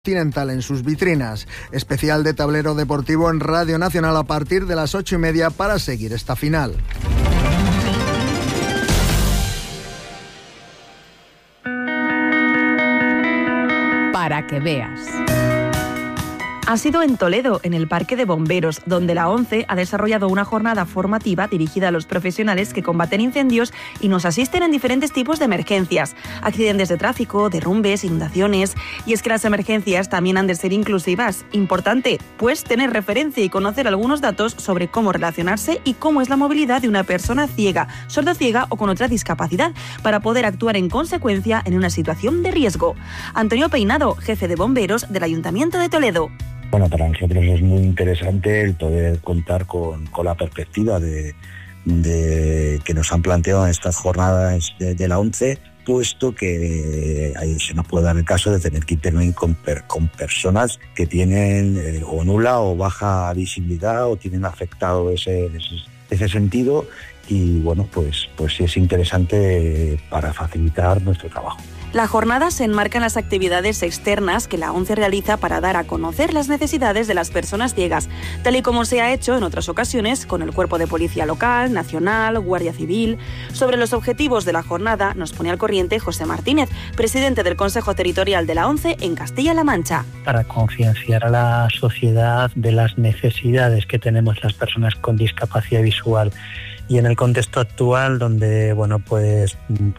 Continental en sus vitrinas. Especial de tablero deportivo en Radio Nacional a partir de las 8:30 para seguir esta final. Para que veas. Ha sido en Toledo, en el Parque de Bomberos, donde la ONCE ha desarrollado una jornada formativa dirigida a los profesionales que combaten incendios y nos asisten en diferentes tipos de emergencias, accidentes de tráfico, derrumbes, inundaciones. Y es que las emergencias también han de ser inclusivas. Importante, pues, tener referencia y conocer algunos datos sobre cómo relacionarse y cómo es la movilidad de una persona ciega, sordociega o con otra discapacidad, para poder actuar en consecuencia en una situación de riesgo. Antonio Peinado, jefe de bomberos del Ayuntamiento de Toledo. Bueno, para nosotros es muy interesante el poder contar con la perspectiva de que nos han planteado en estas jornadas de la ONCE, puesto que ahí se nos puede dar el caso de tener que intervenir con personas que tienen o nula o baja visibilidad o tienen afectado ese sentido, y bueno, pues sí es interesante para facilitar nuestro trabajo. La jornada se enmarca en las actividades externas que la ONCE realiza para dar a conocer las necesidades de las personas ciegas, tal y como se ha hecho en otras ocasiones con el Cuerpo de Policía Local, Nacional, Guardia Civil. Sobre los objetivos de la jornada nos pone al corriente José Martínez, presidente del Consejo Territorial de la ONCE en Castilla-La Mancha. Para concienciar a la sociedad de las necesidades que tenemos las personas con discapacidad visual. Y en el contexto actual, donde pues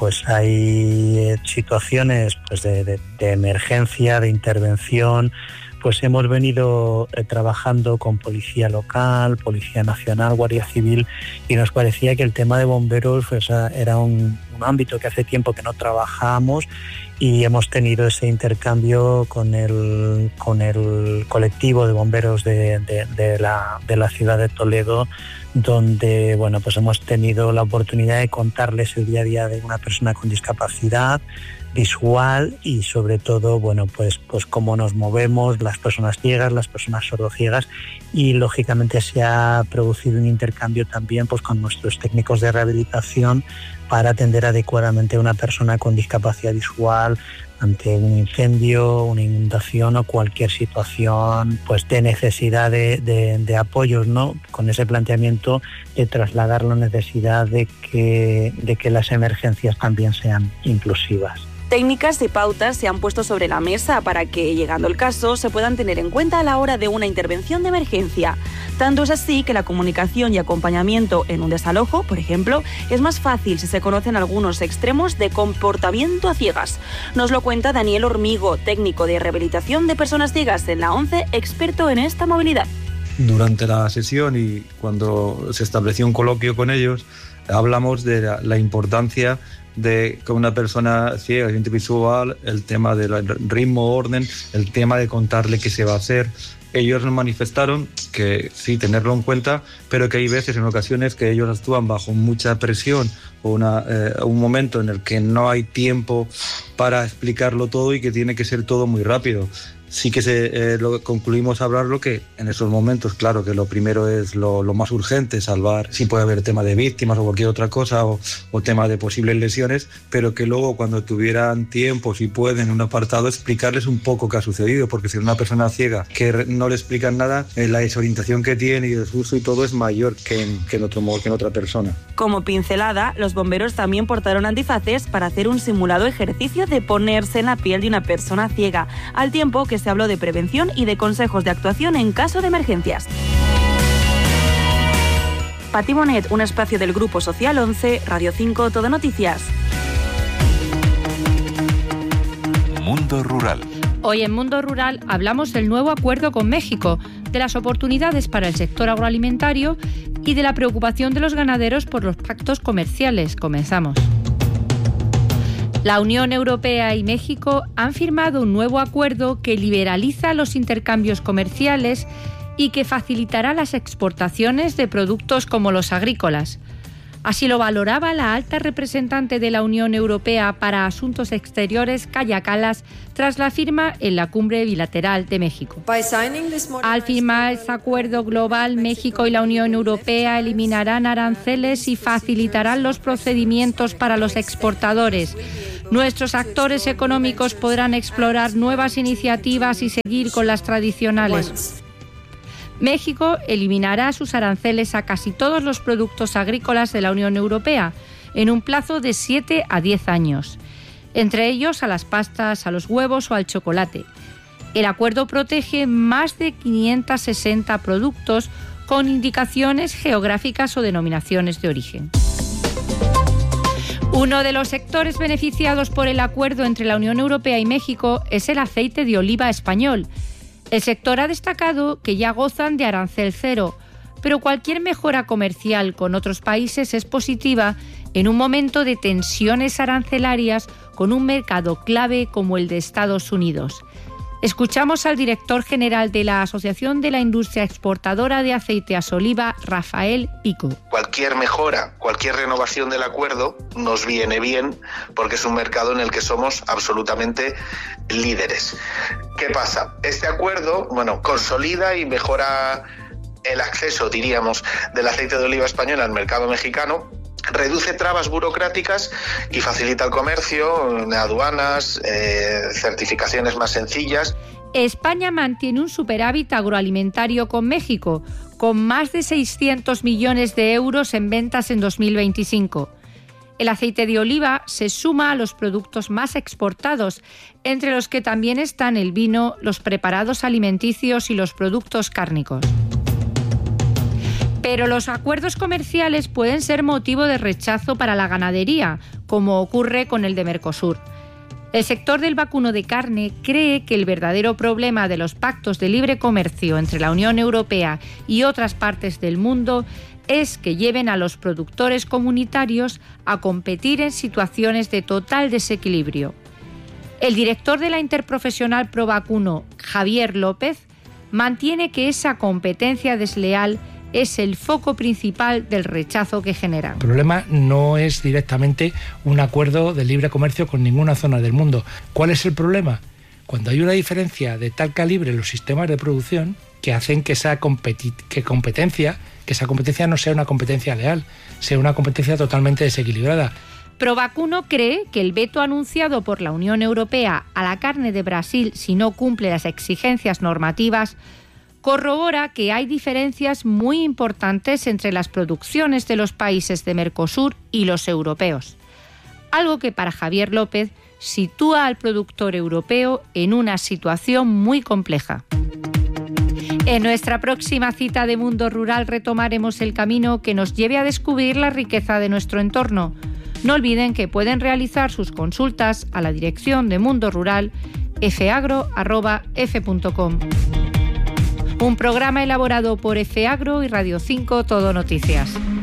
hay situaciones de emergencia, de intervención, pues hemos venido trabajando con Policía Local, Policía Nacional, Guardia Civil, y nos parecía que el tema de bomberos era un ámbito que hace tiempo que no trabajábamos, y hemos tenido ese intercambio con el colectivo de bomberos de la ciudad de Toledo, donde pues hemos tenido la oportunidad de contarles el día a día de una persona con discapacidad visual y sobre todo pues cómo nos movemos las personas ciegas, las personas sordociegas, y lógicamente se ha producido un intercambio también pues con nuestros técnicos de rehabilitación para atender adecuadamente a una persona con discapacidad visual ante un incendio, una inundación o cualquier situación pues de necesidad de apoyos, ¿no? Con ese planteamiento de trasladar la necesidad de que las emergencias también sean inclusivas. Técnicas y pautas se han puesto sobre la mesa para que, llegando el caso, se puedan tener en cuenta a la hora de una intervención de emergencia. Tanto es así que la comunicación y acompañamiento en un desalojo, por ejemplo, es más fácil si se conocen algunos extremos de comportamiento a ciegas. Nos lo cuenta Daniel Hormigo, técnico de rehabilitación de personas ciegas en la ONCE, experto en esta movilidad. Durante la sesión y cuando se estableció un coloquio con ellos, hablamos de la importancia de que una persona ciega, gente visual, el tema del ritmo, orden, el tema de contarle qué se va a hacer. Ellos nos manifestaron que sí, tenerlo en cuenta, pero que hay veces, en ocasiones, que ellos actúan bajo mucha presión o un momento en el que no hay tiempo para explicarlo todo y que tiene que ser todo muy rápido. Sí que concluimos hablarlo, que en esos momentos, claro, que lo primero es lo más urgente, salvar, si puede haber tema de víctimas o cualquier otra cosa, o tema de posibles lesiones, pero que luego cuando tuvieran tiempo, si pueden, en un apartado, explicarles un poco qué ha sucedido, porque si es una persona ciega que no le explican nada, la desorientación que tiene y el susto y todo es mayor que en otra persona. Como pincelada, los bomberos también portaron antifaces para hacer un simulado ejercicio de ponerse en la piel de una persona ciega, al tiempo que se habló de prevención y de consejos de actuación en caso de emergencias. Pati Bonet, un espacio del Grupo Social 11, Radio 5, Todo Noticias. Mundo Rural. Hoy en Mundo Rural hablamos del nuevo acuerdo con México, de las oportunidades para el sector agroalimentario y de la preocupación de los ganaderos por los pactos comerciales. Comenzamos. La Unión Europea y México han firmado un nuevo acuerdo que liberaliza los intercambios comerciales y que facilitará las exportaciones de productos como los agrícolas. Así lo valoraba la alta representante de la Unión Europea para Asuntos Exteriores, Kaja Kallas, tras la firma en la cumbre bilateral de México. Al firmar este acuerdo global, México y la Unión Europea eliminarán aranceles y facilitarán los procedimientos para los exportadores. Nuestros actores económicos podrán explorar nuevas iniciativas y seguir con las tradicionales. México eliminará sus aranceles a casi todos los productos agrícolas de la Unión Europea en un plazo de 7 a 10 años, entre ellos a las pastas, a los huevos o al chocolate. El acuerdo protege más de 560 productos con indicaciones geográficas o denominaciones de origen. Uno de los sectores beneficiados por el acuerdo entre la Unión Europea y México es el aceite de oliva español. El sector ha destacado que ya gozan de arancel cero, pero cualquier mejora comercial con otros países es positiva en un momento de tensiones arancelarias con un mercado clave como el de Estados Unidos. Escuchamos al director general de la Asociación de la Industria Exportadora de Aceites Oliva, Rafael Pico. Cualquier mejora, cualquier renovación del acuerdo nos viene bien porque es un mercado en el que somos absolutamente líderes. ¿Qué pasa? Este acuerdo, consolida y mejora el acceso, diríamos, del aceite de oliva español al mercado mexicano, reduce trabas burocráticas y facilita el comercio, aduanas, certificaciones más sencillas. España mantiene un superávit agroalimentario con México, con más de 600 millones de euros en ventas en 2025. El aceite de oliva se suma a los productos más exportados, entre los que también están el vino, los preparados alimenticios y los productos cárnicos. Pero los acuerdos comerciales pueden ser motivo de rechazo para la ganadería, como ocurre con el de Mercosur. El sector del vacuno de carne cree que el verdadero problema de los pactos de libre comercio entre la Unión Europea y otras partes del mundo es que lleven a los productores comunitarios a competir en situaciones de total desequilibrio. El director de la Interprofesional Provacuno, Javier López, mantiene que esa competencia desleal es el foco principal del rechazo que genera. El problema no es directamente un acuerdo de libre comercio con ninguna zona del mundo. ¿Cuál es el problema? Cuando hay una diferencia de tal calibre en los sistemas de producción que hacen que esa competencia no sea una competencia leal, sea una competencia totalmente desequilibrada. Provacuno cree que el veto anunciado por la Unión Europea a la carne de Brasil si no cumple las exigencias normativas corrobora que hay diferencias muy importantes entre las producciones de los países de Mercosur y los europeos. Algo que para Javier López sitúa al productor europeo en una situación muy compleja. En nuestra próxima cita de Mundo Rural retomaremos el camino que nos lleve a descubrir la riqueza de nuestro entorno. No olviden que pueden realizar sus consultas a la dirección de Mundo Rural fagro@f.com. Un programa elaborado por FAgro y Radio 5 Todo Noticias.